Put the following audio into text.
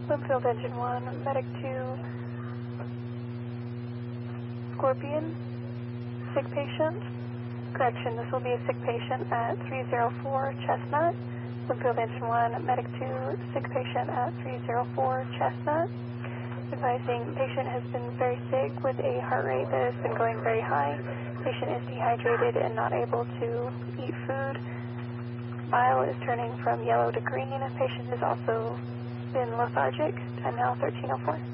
Bloomfield Engine 1, Medic 2, Scorpion, sick patient. Correction, this will be a sick patient at 304 Chestnut. Bloomfield Engine 1, Medic 2, sick patient at 304 Chestnut. Advising patient has been very sick with a heart rate that has been going very high. Patient is dehydrated and not able to eat food. Bile is turning from yellow to green. Patient has also been lethargic. Time now 13:04.